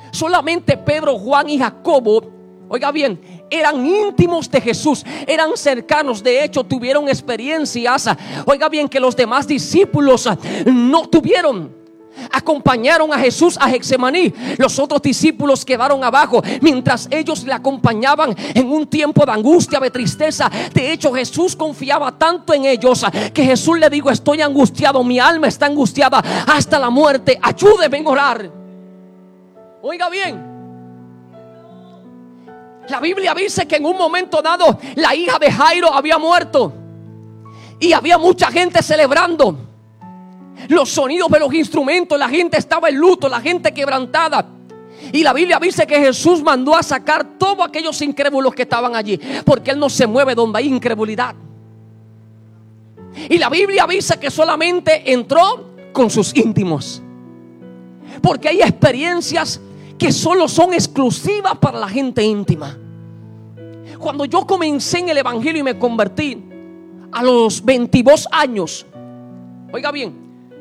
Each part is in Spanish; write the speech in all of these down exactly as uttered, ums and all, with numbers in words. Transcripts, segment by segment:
Solamente Pedro, Juan y Jacobo, oiga bien, eran íntimos de Jesús, eran cercanos. De hecho, tuvieron experiencias, oiga bien, que los demás discípulos no tuvieron. Acompañaron a Jesús a Getsemaní. Los otros discípulos quedaron abajo mientras ellos le acompañaban en un tiempo de angustia, de tristeza. De hecho, Jesús confiaba tanto en ellos que Jesús le dijo: estoy angustiado, mi alma está angustiada hasta la muerte, ayúdeme en orar. Oiga bien, la Biblia dice que en un momento dado la hija de Jairo había muerto y había mucha gente celebrando. Los sonidos de los instrumentos, la gente estaba en luto, la gente quebrantada. Y la Biblia dice que Jesús mandó a sacar todos aquellos incrédulos que estaban allí, porque Él no se mueve donde hay incredulidad. Y la Biblia dice que solamente entró con sus íntimos, porque hay experiencias que solo son exclusivas para la gente íntima. Cuando yo comencé en el evangelio y me convertí a los veintidós años, oiga bien,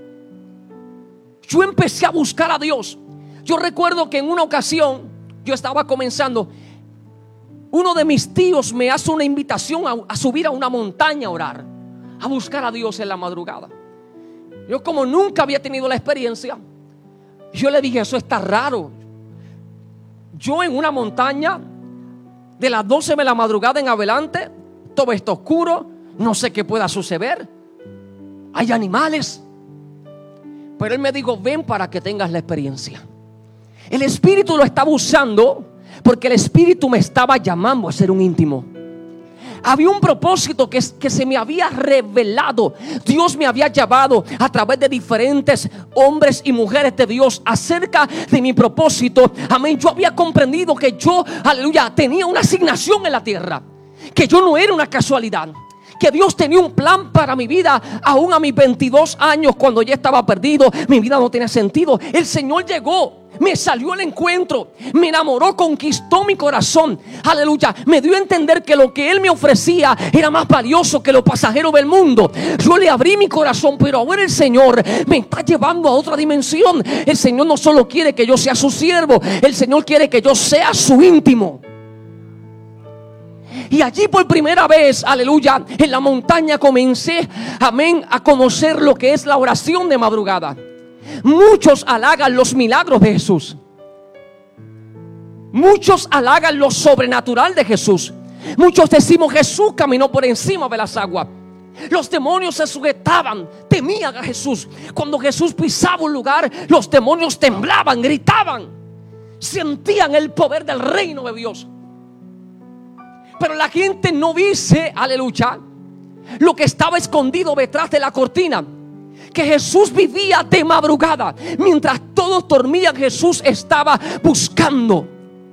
yo empecé a buscar a Dios. Yo recuerdo que en una ocasión yo estaba comenzando. Uno de mis tíos me hace una invitación a, a subir a una montaña a orar, a buscar a Dios en la madrugada. Yo, como nunca había tenido la experiencia, yo le dije: eso está raro. Yo en una montaña, de las doce de la madrugada en adelante, todo está oscuro, no sé qué pueda suceder, hay animales. Pero él me dijo: ven para que tengas la experiencia. El Espíritu lo estaba usando porque el Espíritu me estaba llamando a ser un íntimo. Había un propósito que, que se me había revelado. Dios me había llevado a través de diferentes hombres y mujeres de Dios acerca de mi propósito. Amén. Yo había comprendido que yo, aleluya, tenía una asignación en la tierra, que yo no era una casualidad, que Dios tenía un plan para mi vida. Aún a mis veintidós años, cuando ya estaba perdido, mi vida no tenía sentido, el Señor llegó, me salió al encuentro, me enamoró, conquistó mi corazón, aleluya. Me dio a entender que lo que Él me ofrecía era más valioso que lo pasajero del mundo. Yo le abrí mi corazón, pero ahora el Señor me está llevando a otra dimensión. El Señor no solo quiere que yo sea su siervo, el Señor quiere que yo sea su íntimo. Y allí por primera vez, aleluya, en la montaña comencé, amén, a conocer lo que es la oración de madrugada. Muchos halagan los milagros de Jesús. Muchos halagan lo sobrenatural de Jesús. Muchos decimos: Jesús caminó por encima de las aguas. Los demonios se sujetaban, temían a Jesús. Cuando Jesús pisaba un lugar, los demonios temblaban, gritaban, sentían el poder del reino de Dios. Pero la gente no dice, aleluya, lo que estaba escondido detrás de la cortina. Que Jesús vivía de madrugada. Mientras todos dormían, Jesús estaba buscando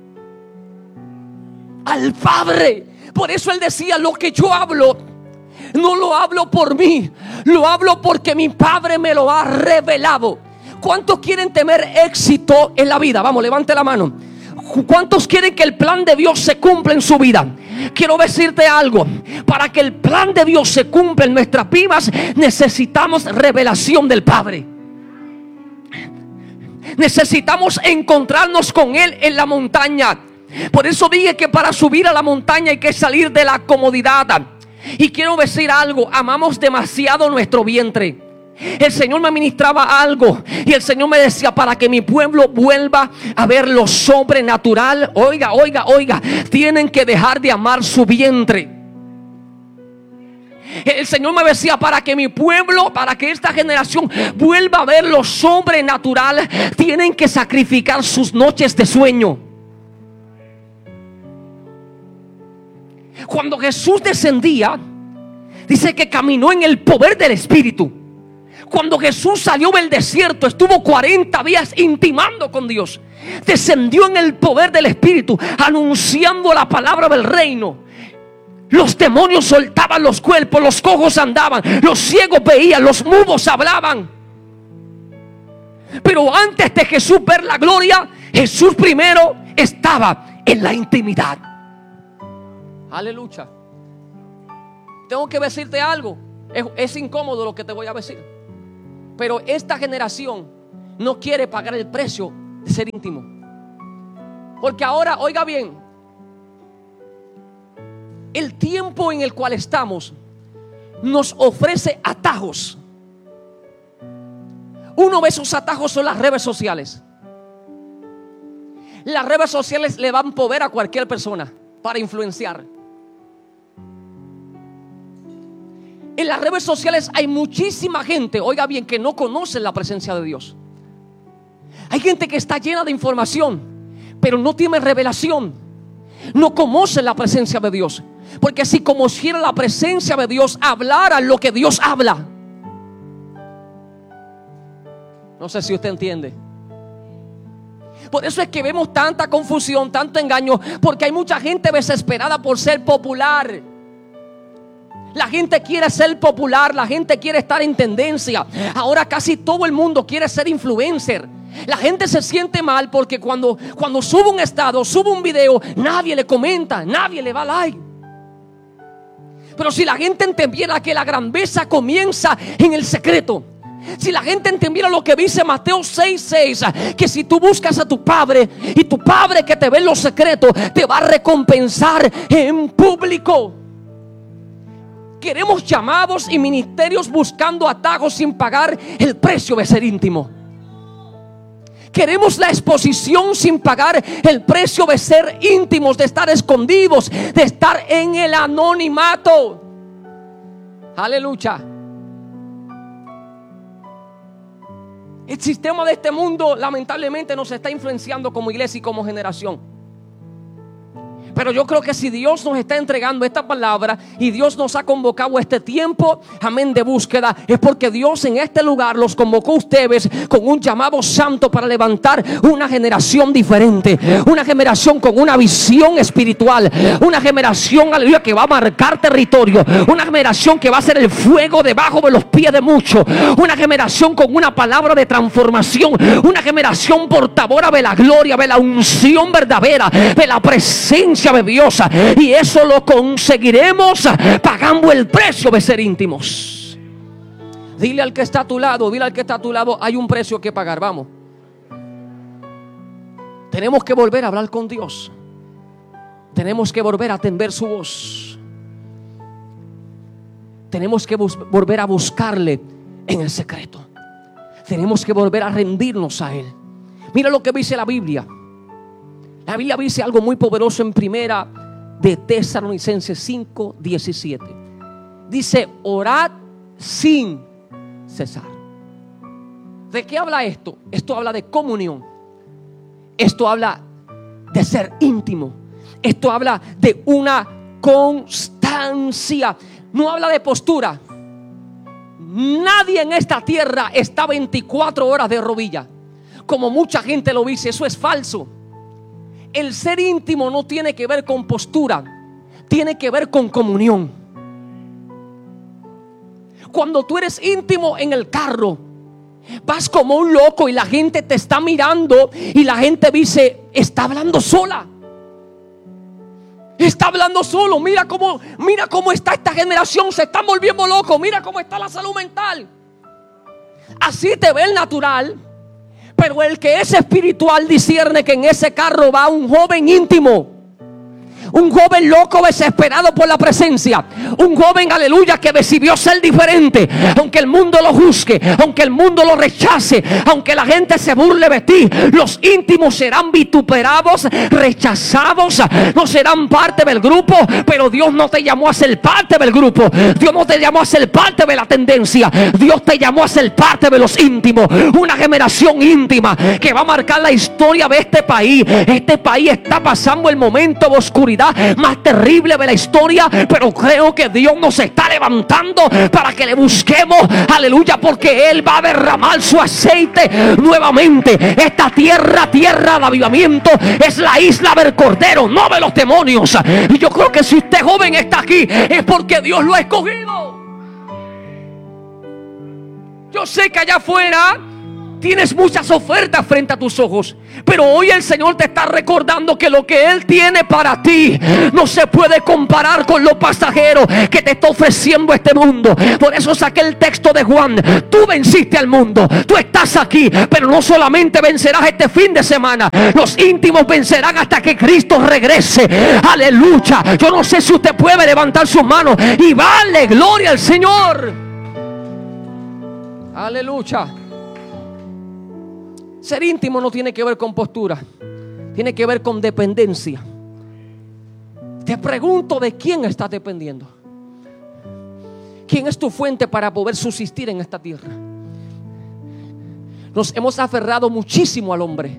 al Padre. Por eso Él decía: lo que yo hablo, no lo hablo por mí, lo hablo porque mi Padre me lo ha revelado. ¿Cuántos quieren tener éxito en la vida? Vamos, levante la mano. ¿Cuántos quieren que el plan de Dios se cumpla en su vida? Quiero decirte algo: para que el plan de Dios se cumpla en nuestras vidas, necesitamos revelación del Padre. Necesitamos encontrarnos con Él en la montaña. Por eso dije que para subir a la montaña hay que salir de la comodidad. Y quiero decir algo: amamos demasiado nuestro vientre. El Señor me ministraba algo y el Señor me decía: para que mi pueblo vuelva a ver lo sobrenatural, oiga, oiga, oiga, tienen que dejar de amar su vientre. El Señor me decía: para que mi pueblo, para que esta generación vuelva a ver lo sobrenatural, tienen que sacrificar sus noches de sueño. Cuando Jesús descendía, dice que caminó en el poder del Espíritu. Cuando Jesús salió del desierto, estuvo cuarenta días intimando con Dios. Descendió en el poder del Espíritu, anunciando la palabra del reino. Los demonios soltaban los cuerpos, los cojos andaban, los ciegos veían, los mudos hablaban. Pero antes de Jesús ver la gloria, Jesús primero estaba en la intimidad. Aleluya. Tengo que decirte algo. Es, es incómodo lo que te voy a decir, pero esta generación no quiere pagar el precio de ser íntimo. Porque ahora, oiga bien, el tiempo en el cual estamos nos ofrece atajos. Uno de esos atajos son las redes sociales. Las redes sociales le dan poder a cualquier persona para influenciar. En las redes sociales hay muchísima gente, oiga bien, que no conoce la presencia de Dios. Hay gente que está llena de información, pero no tiene revelación. No conoce la presencia de Dios. Porque si conociera la presencia de Dios, hablara lo que Dios habla. No sé si usted entiende. Por eso es que vemos tanta confusión, tanto engaño, porque hay mucha gente desesperada por ser popular. La gente quiere ser popular, la gente quiere estar en tendencia. Ahora casi todo el mundo quiere ser influencer. La gente se siente mal porque cuando, cuando sube un estado, sube un video, nadie le comenta, nadie le da like. Pero si la gente entendiera que la grandeza comienza en el secreto, si la gente entendiera lo que dice Mateo seis seis, que si tú buscas a tu Padre y tu Padre que te ve en los secretos te va a recompensar en público. Queremos llamados y ministerios buscando atajos sin pagar el precio de ser íntimo. Queremos la exposición sin pagar el precio de ser íntimos, de estar escondidos, de estar en el anonimato. Aleluya. El sistema de este mundo lamentablemente nos está influenciando como iglesia y como generación. Pero yo creo que si Dios nos está entregando esta palabra y Dios nos ha convocado a este tiempo, amén, de búsqueda, es porque Dios en este lugar los convocó a ustedes con un llamado santo para levantar una generación diferente, una generación con una visión espiritual, una generación, aleluya, que va a marcar territorio, una generación que va a ser el fuego debajo de los pies de muchos, una generación con una palabra de transformación, una generación portadora de la gloria, de la unción verdadera, de la presencia de Dios, y eso lo conseguiremos pagando el precio de ser íntimos. Dile al que está a tu lado, dile al que está a tu lado, hay un precio que pagar, vamos. Tenemos que volver a hablar con Dios. Tenemos que volver a atender su voz. Tenemos que bus- volver a buscarle en el secreto. Tenemos que volver a rendirnos a Él. Mira lo que dice la Biblia. La Biblia dice algo muy poderoso en primera de Tesalonicenses cinco diecisiete. Dice: orad sin cesar. ¿De qué habla esto? Esto habla de comunión. Esto habla de ser íntimo. Esto habla de una constancia. No habla de postura. Nadie en esta tierra está veinticuatro horas de rodilla, como mucha gente lo dice. Eso es falso. El ser íntimo no tiene que ver con postura, tiene que ver con comunión. Cuando tú eres íntimo en el carro, vas como un loco y la gente te está mirando y la gente dice: está hablando sola, está hablando solo. Mira cómo, mira cómo está esta generación, se están volviendo locos. Mira cómo está la salud mental. Así te ve el natural. Pero el que es espiritual discierne que en ese carro va un joven íntimo, un joven loco desesperado por la presencia, un joven, aleluya, que decidió ser diferente. Aunque el mundo lo juzgue, aunque el mundo lo rechace, aunque la gente se burle de ti, los íntimos serán vituperados, rechazados, no serán parte del grupo. Pero Dios no te llamó a ser parte del grupo. Dios no te llamó a ser parte de la tendencia. Dios te llamó a ser parte de los íntimos. Una generación íntima que va a marcar la historia de este país. Este país está pasando el momento de oscuridad más terrible de la historia, pero creo que Dios nos está levantando para que le busquemos, aleluya, porque Él va a derramar su aceite nuevamente. Esta tierra, tierra de avivamiento, es la isla del Cordero, no de los demonios. Y yo creo que si usted joven está aquí, es porque Dios lo ha escogido. Yo sé que allá afuera Tienes muchas ofertas frente a tus ojos, pero hoy el Señor te está recordando que lo que Él tiene para ti no se puede comparar con lo pasajero que te está ofreciendo este mundo. Por eso saqué el texto de Juan. Tú venciste al mundo, tú estás aquí, pero no solamente vencerás este fin de semana. Los íntimos vencerán hasta que Cristo regrese. Aleluya. Yo no sé si usted puede levantar sus manos y darle gloria al Señor. Aleluya. Ser íntimo no tiene que ver con postura, tiene que ver con dependencia. Te pregunto, ¿de quién estás dependiendo? ¿Quién es tu fuente para poder subsistir en esta tierra? Nos hemos aferrado muchísimo al hombre,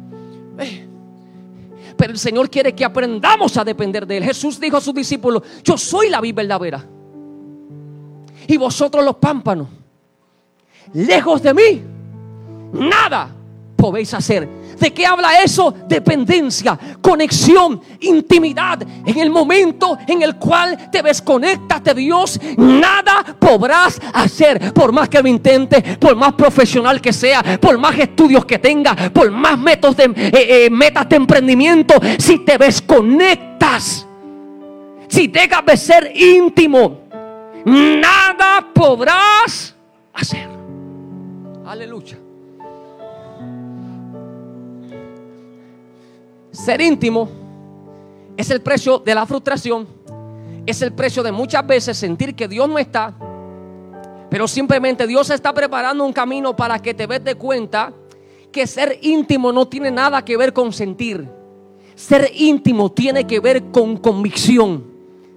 pero el Señor quiere que aprendamos a depender de Él. Jesús dijo a sus discípulos: yo soy la vid verdadera y vosotros los pámpanos. Lejos de mí nada podéis hacer. ¿De qué habla eso? Dependencia, conexión, intimidad. En el momento en el cual te desconectas de Dios, nada podrás hacer. Por más que lo intentes, por más profesional que sea, por más estudios que tenga, por más métodos de, eh, eh, metas de emprendimiento, si te desconectas, si dejas de ser íntimo, nada podrás hacer. Aleluya. Ser íntimo es el precio de la frustración. Es el precio de muchas veces sentir que Dios no está, pero simplemente Dios está preparando un camino para que te des de cuenta que ser íntimo no tiene nada que ver con sentir. Ser íntimo tiene que ver con convicción.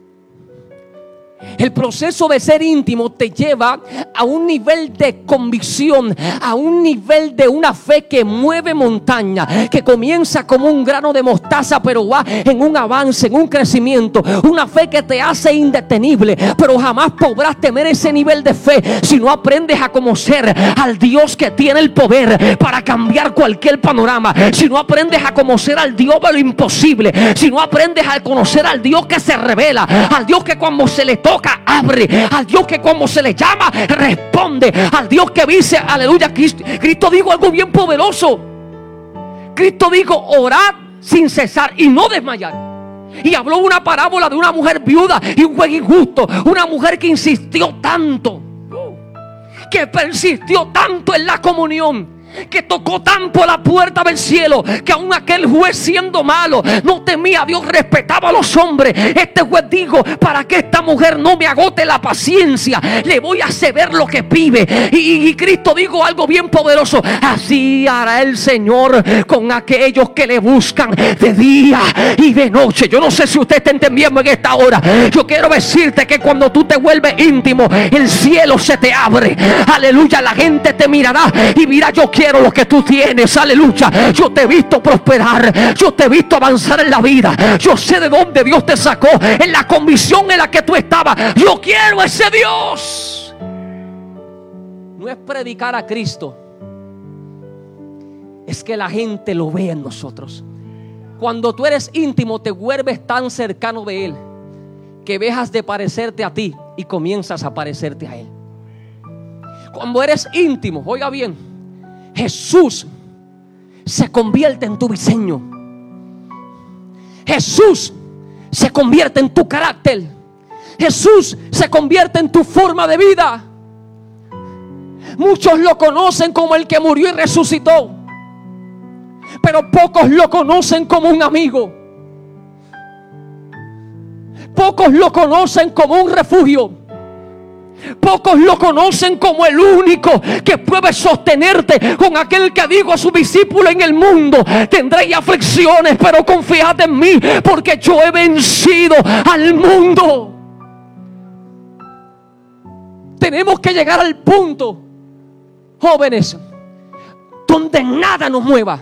El proceso de ser íntimo te lleva a un nivel de convicción, a un nivel de una fe que mueve montaña, que comienza como un grano de mostaza, pero va en un avance, en un crecimiento. Una fe que te hace indetenible, pero jamás podrás tener ese nivel de fe si no aprendes a conocer al Dios que tiene el poder para cambiar cualquier panorama. Si no aprendes a conocer al Dios de lo imposible, si no aprendes a conocer al Dios que se revela, al Dios que cuando se le toca abre, al Dios que cuando se le llama responde, al Dios que dice, aleluya. Cristo, Cristo dijo algo bien poderoso. Cristo dijo: orad sin cesar y no desmayar. Y habló una parábola de una mujer viuda y un juez injusto. Una mujer que insistió tanto, que persistió tanto en la comunión, que tocó tanto la puerta del cielo, que aun aquel juez, siendo malo, no temía a Dios, respetaba a los hombres. Este juez dijo: para que esta mujer no me agote la paciencia, le voy a ceder lo que pide. Y, y Cristo dijo algo bien poderoso: así hará el Señor con aquellos que le buscan de día y de noche. Yo no sé si usted está entendiendo en esta hora. Yo quiero decirte que cuando tú te vuelves íntimo, el cielo se te abre. Aleluya. La gente te mirará y mira, yo quiero lo que tú tienes. Aleluya. Yo te he visto prosperar, yo te he visto avanzar en la vida. Yo sé de dónde Dios te sacó, en la convicción en la que tú estabas. Yo quiero ese Dios. No es predicar a Cristo, es que la gente lo vea en nosotros. Cuando tú eres íntimo, te vuelves tan cercano de Él que dejas de parecerte a ti y comienzas a parecerte a Él. Cuando eres íntimo, oiga bien, Jesús se convierte en tu diseño. Jesús se convierte en tu carácter. Jesús se convierte en tu forma de vida. Muchos lo conocen como el que murió y resucitó, pero pocos lo conocen como un amigo. Pocos lo conocen como un refugio. Pocos lo conocen como el único que puede sostenerte, con aquel que dijo a sus discípulos: en el mundo tendréis aflicciones, pero confiad en mí, porque yo he vencido al mundo. Tenemos que llegar al punto, jóvenes, donde nada nos mueva,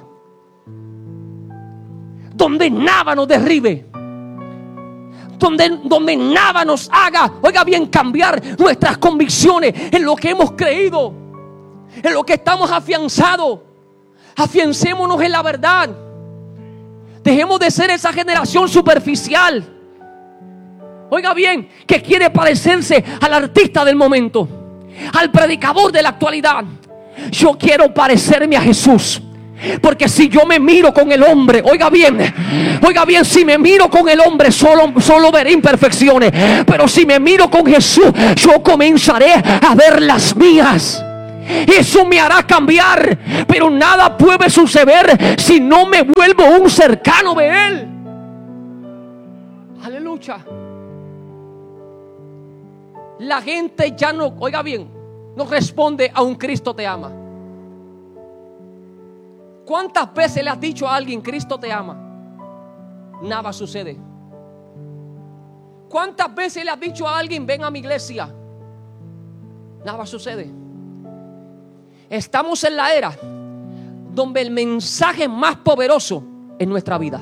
donde nada nos derribe, Donde, donde nada nos haga, oiga bien, cambiar nuestras convicciones en lo que hemos creído, en lo que estamos afianzados. Afiancémonos en la verdad. Dejemos de ser esa generación superficial, oiga bien, que quiere parecerse al artista del momento, al predicador de la actualidad, yo quiero parecerme a Jesús. Porque si yo me miro con el hombre, oiga bien, oiga bien, si me miro con el hombre solo, solo veré imperfecciones. Pero si me miro con Jesús, yo comenzaré a ver las mías. Eso me hará cambiar. Pero nada puede suceder si no me vuelvo un cercano de Él. Aleluya. La gente ya no, oiga bien, no responde a un Cristo te ama. ¿Cuántas veces le has dicho a alguien Cristo te ama? Nada sucede. ¿Cuántas veces le has dicho a alguien ven a mi iglesia? Nada sucede. Estamos en la era donde el mensaje más poderoso es nuestra vida.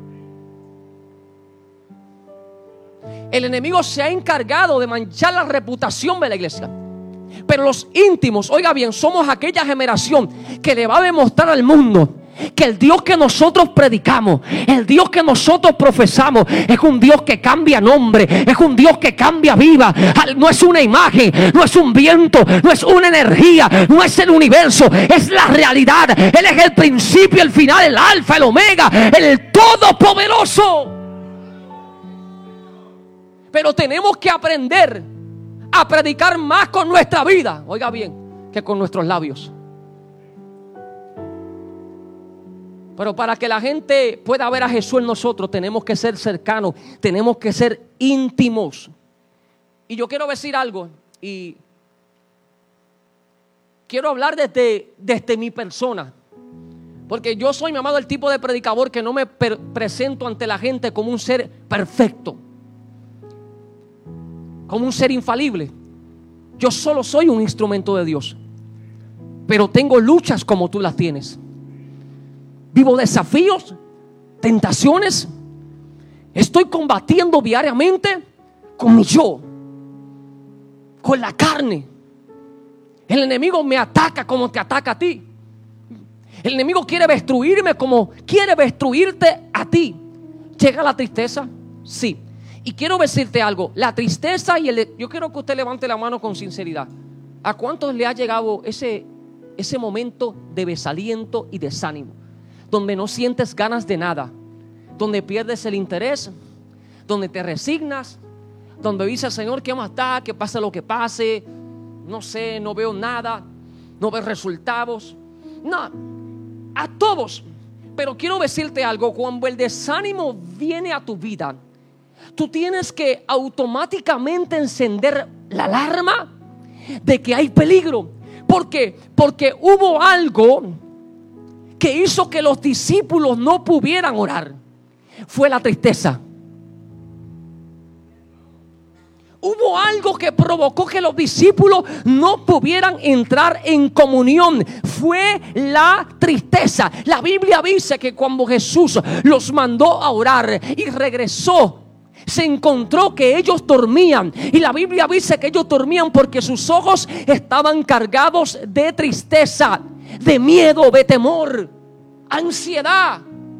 El enemigo se ha encargado de manchar la reputación de la iglesia. Pero los íntimos, oiga bien, somos aquella generación que le va a demostrar al mundo que el Dios que nosotros predicamos, el Dios que nosotros profesamos, es un Dios que cambia nombre, es un Dios que cambia vida. No es una imagen, no es un viento, no es una energía, no es el universo, es la realidad. Él es el principio, el final, el alfa, el omega, el todopoderoso. Pero tenemos que aprender a predicar más con nuestra vida, oiga bien, que con nuestros labios. Pero para que la gente pueda ver a Jesús en nosotros, tenemos que ser cercanos, tenemos que ser íntimos. Y yo quiero decir algo, y quiero hablar desde, desde mi persona, porque yo soy, mi amado, el tipo de predicador que no me per- presento ante la gente como un ser perfecto, como un ser infalible. Yo solo soy un instrumento de Dios, pero tengo luchas como tú las tienes. Vivo desafíos, tentaciones. Estoy combatiendo diariamente con mi yo, con la carne. El enemigo me ataca como te ataca a ti. El enemigo quiere destruirme como quiere destruirte a ti. ¿Llega la tristeza? Sí. Y quiero decirte algo, la tristeza y el... Yo quiero que usted levante la mano con sinceridad. ¿A cuántos le ha llegado ese, ese momento de desaliento y desánimo? Donde no sientes ganas de nada, donde pierdes el interés, donde te resignas, donde dices, Señor, ¿qué más da? Que pase lo que pase. No sé, no veo nada, no veo resultados. No, a todos. Pero quiero decirte algo, cuando el desánimo viene a tu vida, tú tienes que automáticamente encender la alarma de que hay peligro. ¿Por qué? Porque hubo algo que hizo que los discípulos no pudieran orar. Fue la tristeza. Hubo algo que provocó que los discípulos no pudieran entrar en comunión. Fue la tristeza. La Biblia dice que cuando Jesús los mandó a orar y regresó, se encontró que ellos dormían. Y la Biblia dice que ellos dormían porque sus ojos estaban cargados de tristeza, de miedo, de temor, ansiedad.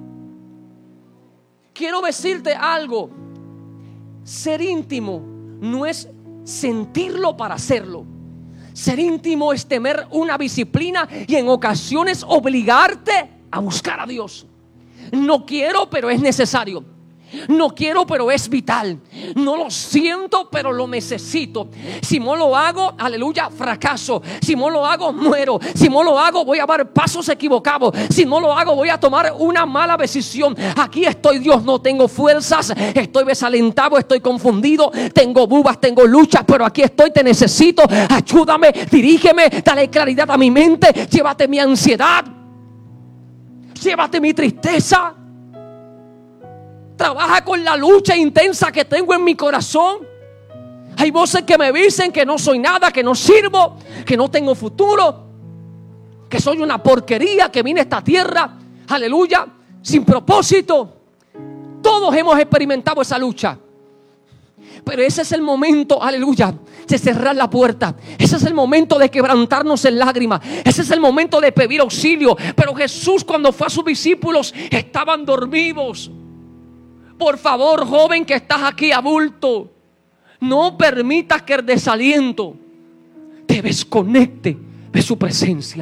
Quiero decirte algo. Ser íntimo no es sentirlo para hacerlo. Ser íntimo es tener una disciplina y en ocasiones obligarte a buscar a Dios. No quiero, pero es necesario. No quiero, pero es vital. No lo siento, pero lo necesito. Si no lo hago, aleluya, fracaso. Si no lo hago, muero. Si no lo hago, voy a dar pasos equivocados. Si no lo hago, voy a tomar una mala decisión. Aquí estoy, Dios, no tengo fuerzas. Estoy desalentado, estoy confundido. Tengo dudas, tengo luchas, pero aquí estoy, te necesito. Ayúdame, dirígeme, dale claridad a mi mente. Llévate mi ansiedad. Llévate mi tristeza. Trabaja con la lucha intensa que tengo en mi corazón. Hay voces que me dicen que no soy nada, que no sirvo, que no tengo futuro, que soy una porquería, que vine a esta tierra, aleluya, sin propósito. Todos hemos experimentado esa lucha. Pero ese es el momento, aleluya, de cerrar la puerta. Ese es el momento de quebrantarnos en lágrimas. Ese es el momento de pedir auxilio. Pero Jesús, cuando fue a sus discípulos, estaban dormidos. Por favor, joven que estás aquí, adulto, no permitas que el desaliento te desconecte de su presencia.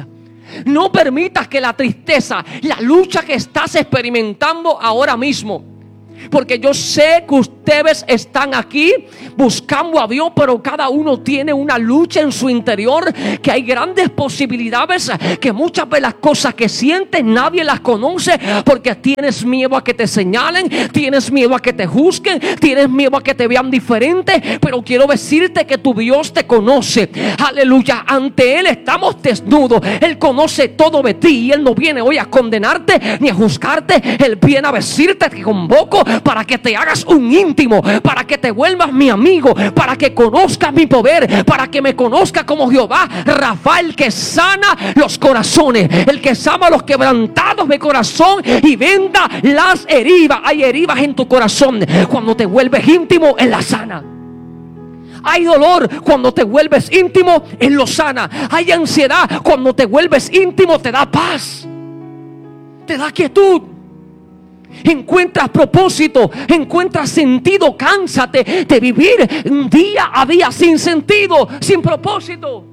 No permitas que la tristeza, la lucha que estás experimentando ahora mismo, porque yo sé que ustedes están aquí buscando a Dios, pero cada uno tiene una lucha en su interior, que hay grandes posibilidades, que muchas de las cosas que sientes nadie las conoce, porque tienes miedo a que te señalen, tienes miedo a que te juzguen, tienes miedo a que te vean diferente. Pero quiero decirte que tu Dios te conoce. Aleluya, ante Él estamos desnudos. Él conoce todo de ti y Él no viene hoy a condenarte ni a juzgarte. Él viene a decirte: te convoco para que te hagas un íntimo, para que te vuelvas mi amigo, para que conozcas mi poder, para que me conozcas como Jehová Rafael, que sana los corazones, el que sana a los quebrantados de corazón y venda las heridas. Hay heridas en tu corazón, cuando te vuelves íntimo, Él las sana. Hay dolor, cuando te vuelves íntimo, Él lo sana. Hay ansiedad, cuando te vuelves íntimo, te da paz, te da quietud. Encuentras propósito, encuentras sentido. Cánsate de vivir día a día sin sentido, sin propósito.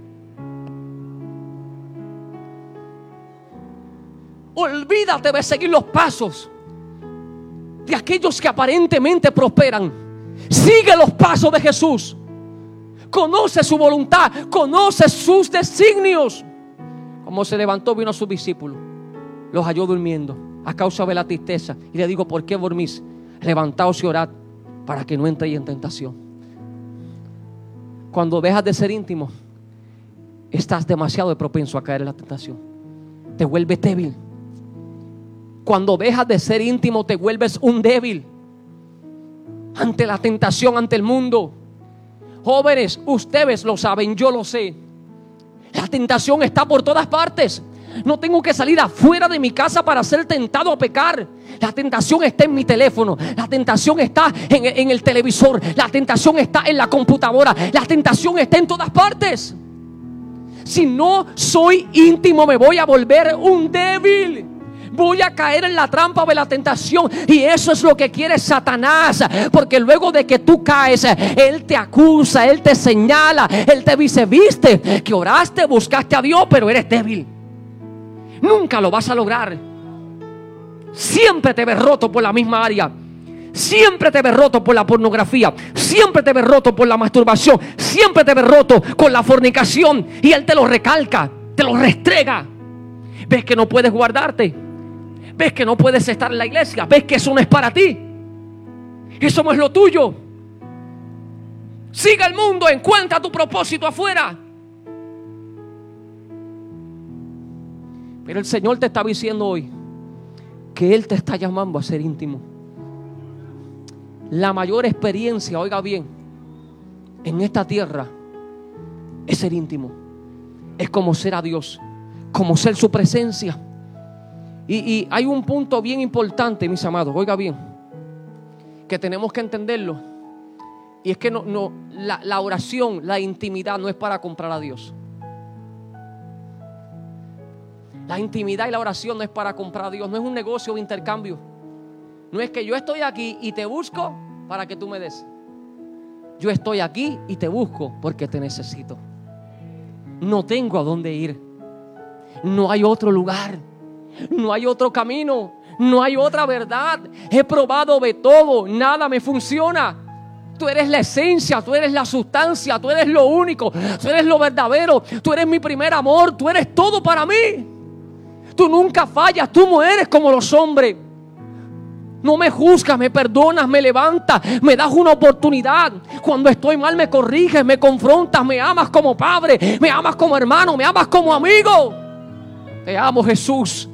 Olvídate de seguir los pasos de aquellos que aparentemente prosperan. Sigue los pasos de Jesús. Conoce su voluntad, conoce sus designios. Como se levantó, vino a sus discípulos, los halló durmiendo a causa de la tristeza, y le digo: ¿por qué dormís? Levantaos y orad para que no entréis en tentación. Cuando dejas de ser íntimo, estás demasiado propenso a caer en la tentación. Te vuelves débil. Cuando dejas de ser íntimo, te vuelves un débil ante la tentación, ante el mundo. Jóvenes, ustedes lo saben, yo lo sé. La tentación está por todas partes. No tengo que salir afuera de mi casa para ser tentado a pecar. La tentación está en mi teléfono. La tentación está en, en el televisor. La tentación está en la computadora. La tentación está en todas partes. Si no soy íntimo, me voy a volver un débil. Voy a caer en la trampa de la tentación. Y eso es lo que quiere Satanás. Porque luego de que tú caes, él te acusa, él te señala, él te dice: viste que oraste, buscaste a Dios, pero eres débil. Nunca lo vas a lograr. Siempre te ves roto por la misma área. Siempre te ves roto por la pornografía. Siempre te ves roto por la masturbación. Siempre te ves roto con la fornicación. Y Él te lo recalca, te lo restrega. Ves que no puedes guardarte. Ves que no puedes estar en la iglesia. Ves que eso no es para ti. Eso no es lo tuyo. Siga el mundo, encuentra tu propósito afuera. Pero el Señor te está diciendo hoy que Él te está llamando a ser íntimo. La mayor experiencia, oiga bien, en esta tierra es ser íntimo. Es conocer a Dios, conocer su presencia. Y, y hay un punto bien importante, mis amados, oiga bien, que tenemos que entenderlo. Y es que no, no, la, la oración, la intimidad no es para comprar a Dios. La intimidad y la oración no es para comprar a Dios. No es un negocio de intercambio. No es que yo estoy aquí y te busco para que tú me des. Yo estoy aquí y te busco porque te necesito. No tengo a dónde ir. No hay otro lugar. No hay otro camino. No hay otra verdad. He probado de todo. Nada me funciona. Tú eres la esencia, tú eres la sustancia, tú eres lo único, tú eres lo verdadero, tú eres mi primer amor, tú eres todo para mí. Tú nunca fallas, tú no eres como los hombres. No me juzgas, me perdonas, me levantas, me das una oportunidad. Cuando estoy mal me corriges, me confrontas, me amas como padre, me amas como hermano, me amas como amigo. Te amo, Jesús.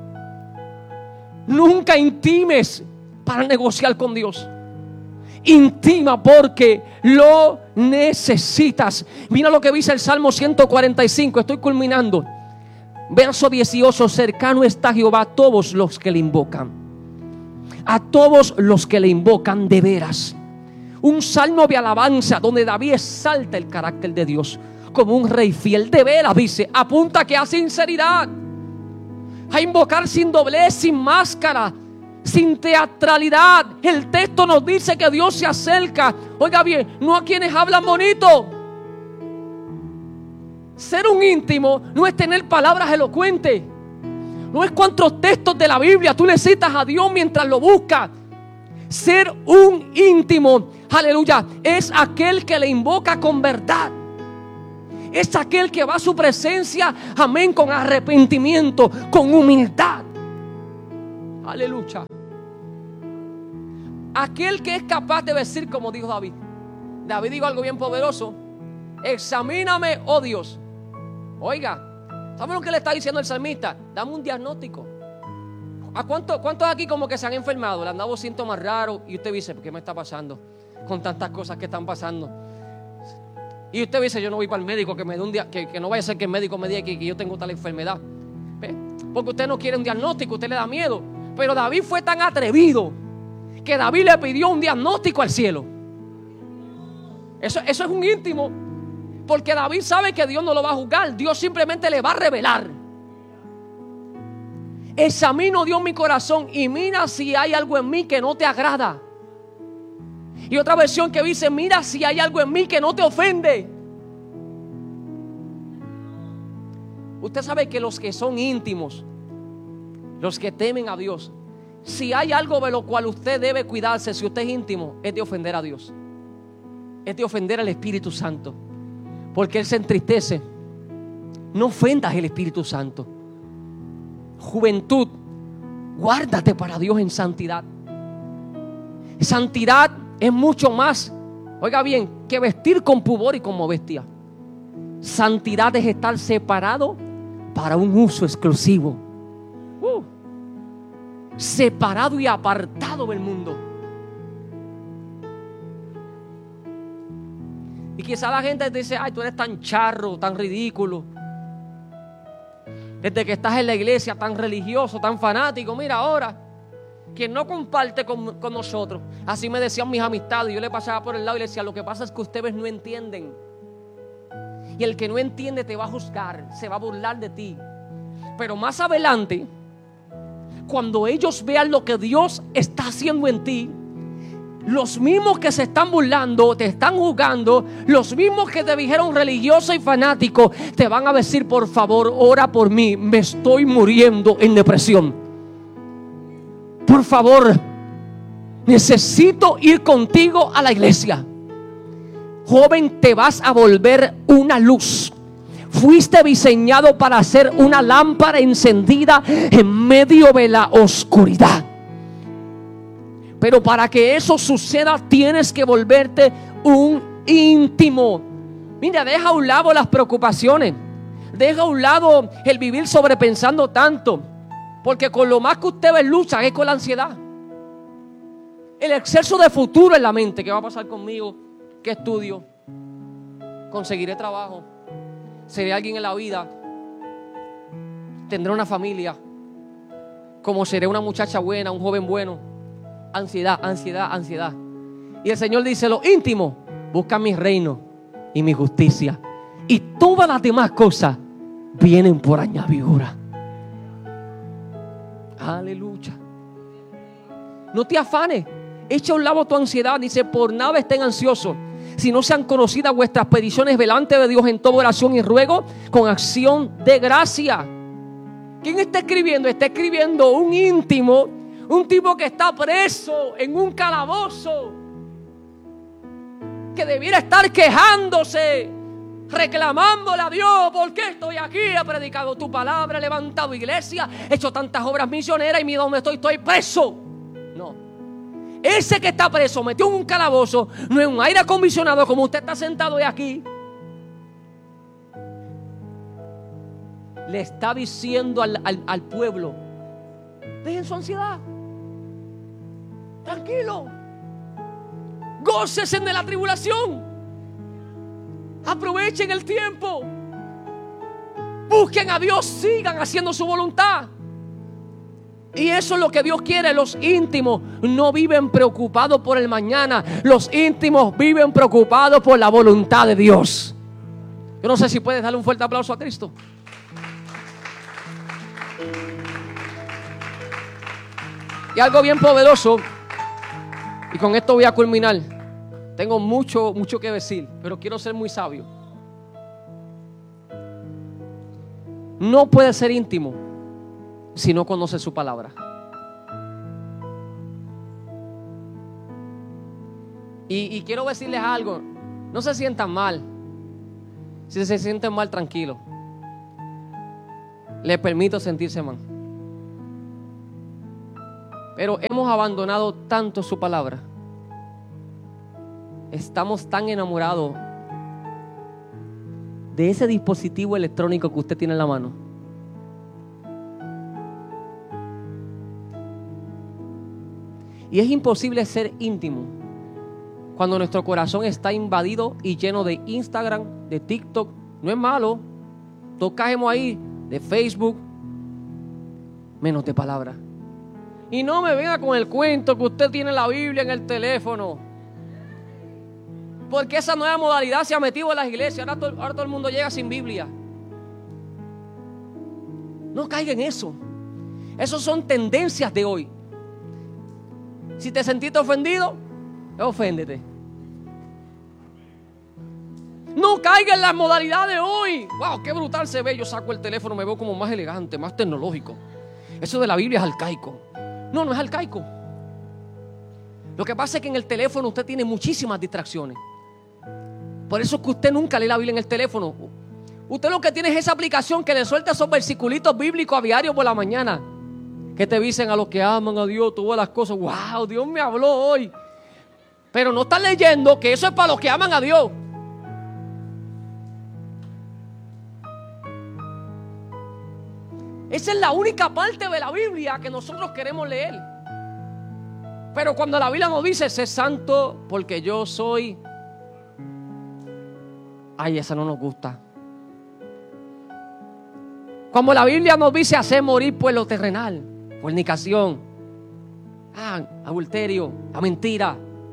Nunca intimes para negociar con Dios. Intima porque lo necesitas. Mira lo que dice el Salmo ciento cuarenta y cinco. Estoy culminando. Verso dieciocho. Cercano está Jehová a todos los que le invocan. A todos los que le invocan de veras. Un salmo de alabanza donde David exalta el carácter de Dios como un rey fiel. De veras, dice, apunta que a sinceridad, a invocar sin doblez, sin máscara, sin teatralidad. El texto nos dice que Dios se acerca, oiga bien, no a quienes hablan bonito, Ser un íntimo no es tener palabras elocuentes. No es cuántos textos de la Biblia tú le citas a Dios mientras lo buscas. Ser un íntimo, aleluya, es aquel que le invoca con verdad. Es aquel que va a su presencia, amén, con arrepentimiento, con humildad. Aleluya. Aquel que es capaz de decir como dijo David. David dijo algo bien poderoso. Examíname, oh Dios. Oiga, ¿saben lo que le está diciendo el salmista? Dame un diagnóstico. ¿A cuántos, cuántos aquí como que se han enfermado? Le han dado síntomas raros y usted dice, ¿qué me está pasando? Con tantas cosas que están pasando. Y usted dice, yo no voy para el médico, que me dé un día, que, que no vaya a ser que el médico me diga que, que yo tengo tal enfermedad. ¿Ve? Porque usted no quiere un diagnóstico, usted le da miedo. Pero David fue tan atrevido que David le pidió un diagnóstico al cielo. Eso, eso es un íntimo. Porque David sabe que Dios no lo va a juzgar. Dios simplemente le va a revelar. Examino, Dios, mi corazón y mira si hay algo en mí que no te agrada. Y otra versión que dice, mira si hay algo en mí que no te ofende. Usted sabe que los que son íntimos, los que temen a Dios, si hay algo de lo cual usted debe cuidarse, si usted es íntimo, es de ofender a Dios. Es de ofender al Espíritu Santo. Porque Él se entristece. No ofendas al Espíritu Santo. Juventud, guárdate para Dios en santidad. Santidad es mucho más, oiga bien, que vestir con pudor y con modestia. Santidad es estar separado para un uso exclusivo. Uh, separado y apartado del mundo. Y quizá la gente te dice, ay, tú eres tan charro, tan ridículo. Desde que estás en la iglesia, tan religioso, tan fanático. Mira ahora, quien no comparte con, con nosotros. Así me decían mis amistades. Yo le pasaba por el lado y le decía, lo que pasa es que ustedes no entienden. Y el que no entiende te va a juzgar, se va a burlar de ti. Pero más adelante, cuando ellos vean lo que Dios está haciendo en ti, los mismos que se están burlando, te están juzgando, los mismos que te dijeron religioso y fanático, te van a decir, por favor, ora por mí, me estoy muriendo en depresión. Por favor, necesito ir contigo a la iglesia. Joven, te vas a volver una luz. Fuiste diseñado para ser una lámpara encendida en medio de la oscuridad. Pero para que eso suceda, tienes que volverte un íntimo. Mira, deja a un lado las preocupaciones. Deja a un lado el vivir sobrepensando tanto. Porque con lo más que ustedes luchan es con la ansiedad. El exceso de futuro en la mente. ¿Qué va a pasar conmigo? ¿Qué estudio? ¿Conseguiré trabajo? ¿Seré alguien en la vida? ¿Tendré una familia? ¿Cómo seré una muchacha buena, un joven bueno? Ansiedad, ansiedad, ansiedad. Y el Señor dice, lo íntimo, busca mi reino y mi justicia. Y todas las demás cosas vienen por añadidura. Aleluya. No te afanes. Echa a un lado tu ansiedad. Dice, por nada estén ansiosos, si no sean conocidas vuestras peticiones delante de Dios en toda oración y ruego con acción de gracia. ¿Quién está escribiendo? Está escribiendo un íntimo. Un tipo que está preso en un calabozo, que debiera estar quejándose, reclamándole a Dios, ¿por qué estoy aquí? He predicado tu palabra, he levantado iglesia, he hecho tantas obras misioneras y mira dónde estoy, estoy preso. No, ese que está preso, metió en un calabozo, no es un aire acondicionado como usted está sentado hoy aquí. Le está diciendo al, al, al pueblo, dejen su ansiedad. Tranquilo. Gócesen de la tribulación. Aprovechen el tiempo. Busquen a Dios. Sigan haciendo su voluntad. Y eso es lo que Dios quiere. Los íntimos no viven preocupados por el mañana. Los íntimos viven preocupados por la voluntad de Dios. Yo no sé si puedes darle un fuerte aplauso a Cristo. Y algo bien poderoso, y con esto voy a culminar. Tengo mucho, mucho que decir, pero quiero ser muy sabio. no puede ser íntimo si no conoce su palabra. Y, y quiero decirles algo, no se sientan mal. Si se sienten mal, tranquilo. Les permito sentirse mal. Pero hemos abandonado tanto su palabra. Estamos tan enamorados de ese dispositivo electrónico que usted tiene en la mano. Y es imposible ser íntimo cuando nuestro corazón está invadido y lleno de Instagram, de TikTok. No es malo, todos caemos ahí, de Facebook, menos de palabra. Y no me venga con el cuento que usted tiene la Biblia en el teléfono, porque esa nueva modalidad se ha metido en las iglesias. Ahora todo, ahora todo el mundo llega sin Biblia. No caiga en eso. Esas son tendencias de hoy. Si te sentiste ofendido, oféndete. No caiga en la modalidad de hoy. Wow, qué brutal se ve. Yo saco el teléfono, me veo como más elegante, más tecnológico. Eso de la Biblia es arcaico. No, no es arcaico. Lo que pasa es que en el teléfono usted tiene muchísimas distracciones. Por eso es que usted nunca lee la Biblia en el teléfono. Usted lo que tiene es esa aplicación que le suelta esos versiculitos bíblicos a diario por la mañana, que te dicen a los que aman a Dios todas las cosas. Wow, Dios me habló hoy. Pero no está leyendo que eso es para los que aman a Dios. Esa es la única parte de la Biblia que nosotros queremos leer. Pero cuando la Biblia nos dice, sé santo porque yo soy, ay, esa no nos gusta. Como la Biblia nos dice, hacer morir por lo terrenal, fornicación, ah, adulterio, la mentira,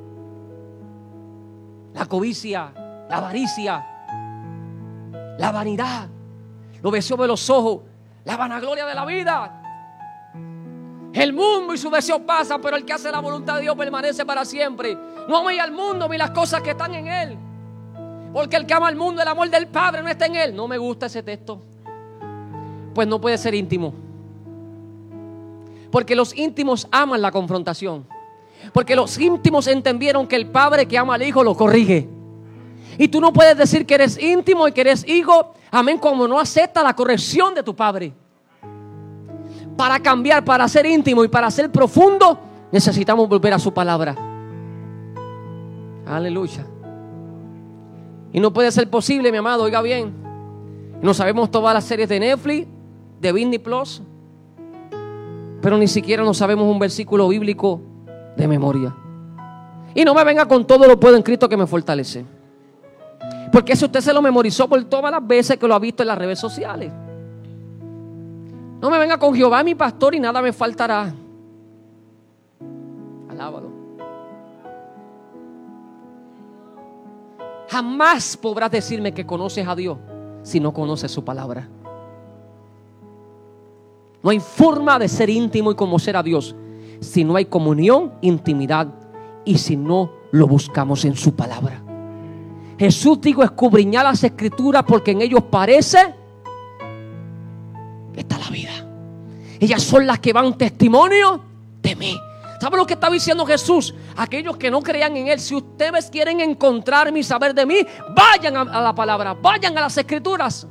la codicia, la avaricia, la vanidad, los deseos de los ojos, la vanagloria de la vida. El mundo y sus deseos pasan, pero el que hace la voluntad de Dios permanece para siempre. No ame al mundo ni las cosas que están en él, porque el que ama al mundo, el amor del Padre no está en él. No me gusta ese texto. Pues no puede ser íntimo, porque los íntimos aman la confrontación, porque los íntimos entendieron que el padre que ama al hijo lo corrige. Y tú no puedes decir que eres íntimo y que eres hijo, amén, como no acepta la corrección de tu padre. Para cambiar, para ser íntimo y para ser profundo, necesitamos volver a su palabra. Aleluya. Y no puede ser posible, mi amado, oiga bien, no sabemos todas las series de Netflix, de Disney Plus, pero ni siquiera nos sabemos un versículo bíblico de memoria. Y no me venga con todo lo puedo en Cristo que me fortalece, porque eso usted se lo memorizó por todas las veces que lo ha visto en las redes sociales. No me venga con Jehová mi pastor y nada me faltará. Alábalo. Jamás podrás decirme que conoces a Dios si no conoces su palabra. No hay forma de ser íntimo y conocer a Dios si no hay comunión, intimidad y si no lo buscamos en su palabra. Jesús dijo, escudriñad las escrituras porque en ellos parece que está la vida. Ellas son las que van testimonio de mí. ¿Sabe lo que está diciendo Jesús? Aquellos que no crean en Él, si ustedes quieren encontrarme y saber de mí, vayan a, a la palabra, vayan a las escrituras.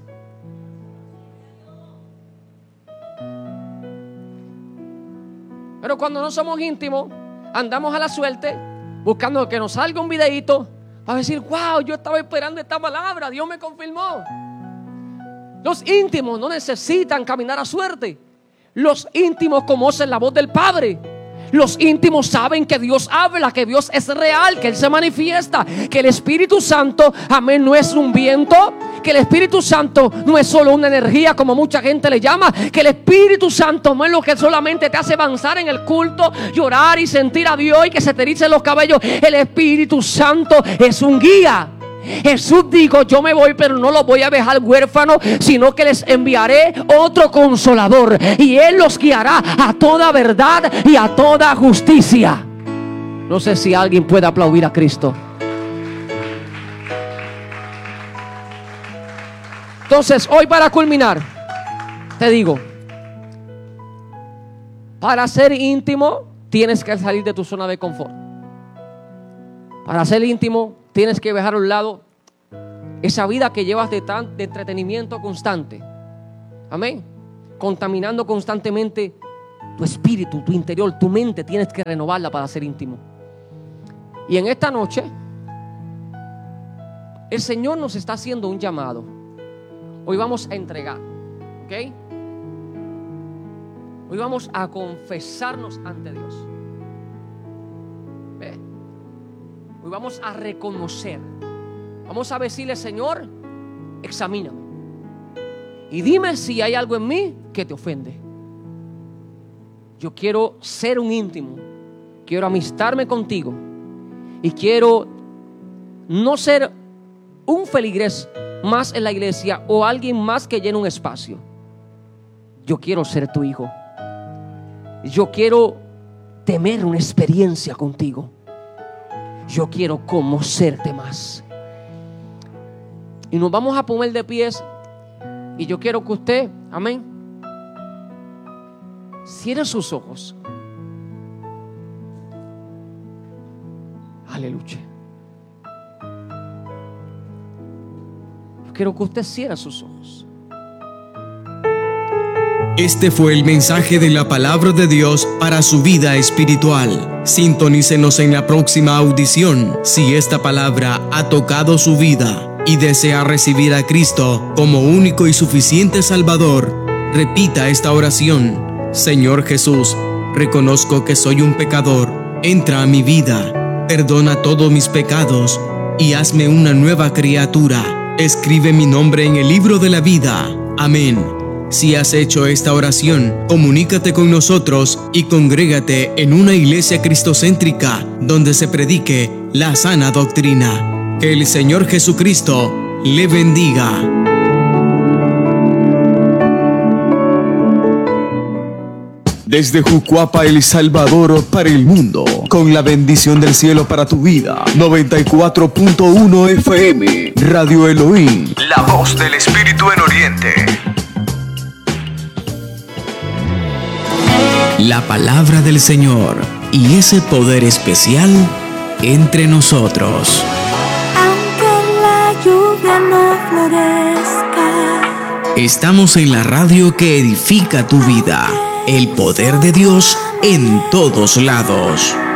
Pero cuando no somos íntimos, andamos a la suerte, buscando que nos salga un videíto para decir, wow, yo estaba esperando esta palabra, Dios me confirmó. Los íntimos no necesitan caminar a suerte. Los íntimos conocen la voz del Padre. Los íntimos saben que Dios habla, que Dios es real, que Él se manifiesta, que el Espíritu Santo, amén, no es un viento, que el Espíritu Santo no es solo una energía como mucha gente le llama, que el Espíritu Santo no es lo que solamente te hace avanzar en el culto, llorar y sentir a Dios y que se te ericen los cabellos. El Espíritu Santo es un guía. Jesús dijo, yo me voy, pero no los voy a dejar huérfanos, sino que les enviaré otro consolador y Él los guiará a toda verdad y a toda justicia. No sé si alguien puede aplaudir a Cristo. Entonces, hoy para culminar, te digo, para ser íntimo tienes que salir de tu zona de confort. Para ser íntimo tienes que dejar a un lado esa vida que llevas de, tan, de entretenimiento constante. Amén. Contaminando constantemente tu espíritu, tu interior, tu mente. Tienes que renovarla para ser íntimo. Y en esta noche el Señor nos está haciendo un llamado. Hoy vamos a entregar, ¿ok? Hoy vamos a confesarnos ante Dios. ¿Ve? Hoy vamos a reconocer. Vamos a decirle: Señor, examíname y dime si hay algo en mí que te ofende. Yo quiero ser un íntimo. Quiero amistarme contigo. Y quiero no ser un feligrés más en la iglesia o alguien más que llene un espacio. Yo quiero ser tu hijo. Yo quiero tener una experiencia contigo. Yo quiero conocerte más. Y nos vamos a poner de pies. Y yo quiero que usted, amén, cierre sus ojos. Aleluya. Yo quiero que usted cierre sus ojos. Este fue el mensaje de la palabra de Dios para su vida espiritual. Sintonícenos en la próxima audición si esta palabra ha tocado su vida y desea recibir a Cristo como único y suficiente Salvador. Repita esta oración: Señor Jesús, reconozco que soy un pecador. Entra a mi vida, perdona todos mis pecados y hazme una nueva criatura. Escribe mi nombre en el libro de la vida. Amén. Si has hecho esta oración, comunícate con nosotros y congrégate en una iglesia cristocéntrica donde se predique la sana doctrina. Que el Señor Jesucristo le bendiga. Desde Jucuapa, El Salvador, para el mundo, con la bendición del cielo para tu vida. noventa y cuatro punto uno F M, Radio Elohim, la voz del Espíritu en Oriente. La palabra del Señor y ese poder especial entre nosotros. Aunque la lluvia no florezca, estamos en la radio que edifica tu vida. El poder de Dios en todos lados.